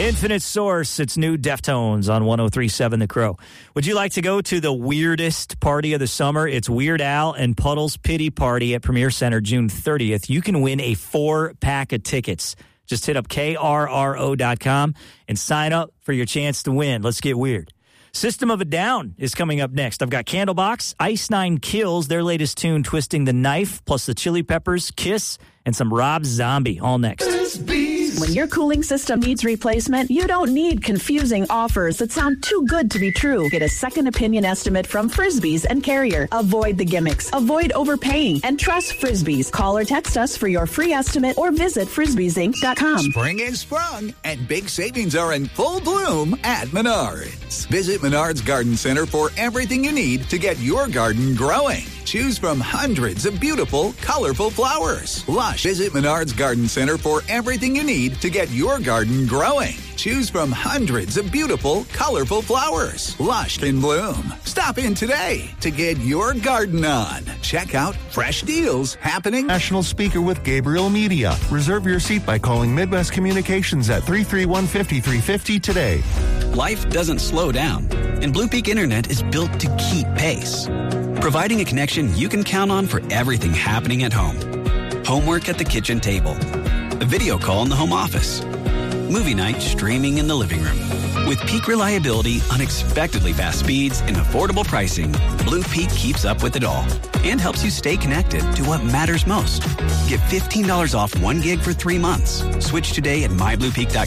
Infinite Source, it's new Deftones on 103.7 The Crow. Would you like to go to the weirdest party of the summer? It's Weird Al and Puddle's Pity Party at Premier Center June 30th. You can win a 4-pack of tickets. Just hit up KRRO.com and sign up for your chance to win. Let's get weird. System of a Down is coming up next. I've got Candlebox, Ice Nine Kills, their latest tune, Twisting the Knife, plus the Chili Peppers, Kiss, and some Rob Zombie. All next. When your cooling system needs replacement, you don't need confusing offers that sound too good to be true. Get a second opinion estimate from Frisbees and Carrier. Avoid the gimmicks, avoid overpaying, and trust Frisbees. Call or text us for your free estimate or visit frisbeesinc.com. Spring is sprung, and big savings are in full bloom at Menards. Visit Menards Garden Center for everything you need to get your garden growing. Choose from hundreds of beautiful, colorful flowers. Lush. Visit Menards Garden Center for everything you need to get your garden growing. Choose from hundreds of beautiful, colorful flowers. Lush in bloom. Stop in today to get your garden on. Check out fresh deals happening. National speaker with Gabriel Media. Reserve your seat by calling Midwest Communications at 331-5350 today. Life doesn't slow down, and Blue Peak Internet is built to keep pace, providing a connection you can count on for everything happening at home. Homework at the kitchen table, a video call in the home office, movie night streaming in the living room. With peak reliability, unexpectedly fast speeds, and affordable pricing, Blue Peak keeps up with it all and helps you stay connected to what matters most. Get $15 off 1 gig for 3 months. Switch today at mybluepeak.com.